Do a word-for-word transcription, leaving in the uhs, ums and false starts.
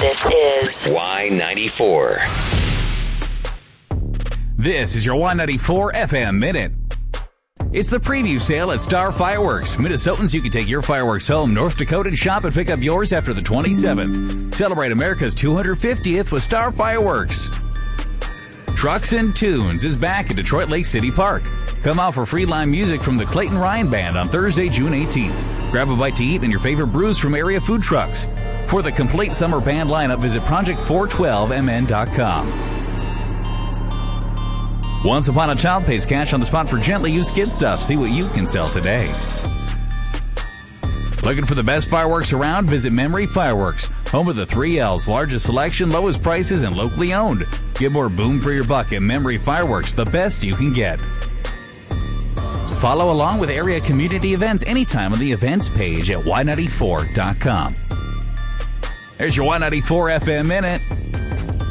This is Y ninety-four. This is your Y ninety-four F M Minute. It's the preview sale at Star Fireworks. Minnesotans, you can take your fireworks home North Dakota and shop and pick up yours after the twenty-seventh. Celebrate America's two hundred fiftieth with Star Fireworks. Trucks and Tunes is back at Detroit Lake City Park. Come out for free live music from the Clayton Ryan Band on Thursday, June eighteenth. Grab a bite to eat and your favorite brews from area food trucks. For the complete summer band lineup, visit project four twelve m n dot com. Once Upon a Child pays cash on the spot for gently used kid stuff. See what you can sell today. Looking for the best fireworks around? Visit Memory Fireworks, home of the three L's, largest selection, lowest prices, and locally owned. Get more boom for your buck at Memory Fireworks, the best you can get. Follow along with area community events anytime on the events page at y ninety-four dot com. There's your Y ninety-four F M Minute.